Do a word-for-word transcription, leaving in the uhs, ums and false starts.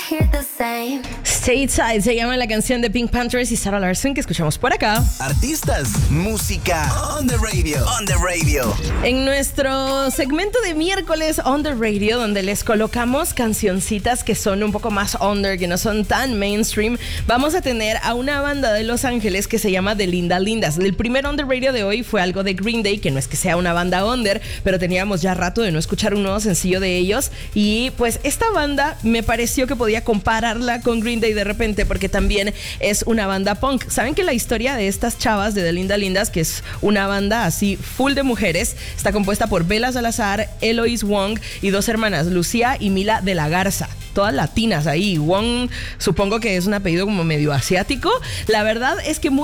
Stateside se llama la canción de Pink Panthers y Sarah Larson que escuchamos por acá. Artistas, música, on the radio, on the radio. En nuestro segmento de miércoles on the radio, donde les colocamos cancioncitas que son un poco más under, que no son tan mainstream, vamos a tener a una banda de Los Ángeles que se llama The Linda Lindas. El primer on the radio de hoy fue algo de Green Day, que no es que sea una banda under, pero teníamos ya rato de no escuchar un nuevo sencillo de ellos. Y pues esta banda me pareció que podía compararla con Green Day de repente, porque también es una banda punk. Saben que la historia de estas chavas de The Linda Lindas, que es una banda así full de mujeres, está compuesta por Bella Salazar, Eloise Wong y dos hermanas, Lucía y Mila de la Garza, todas latinas ahí. Wong supongo que es un apellido como medio asiático. La verdad es que muy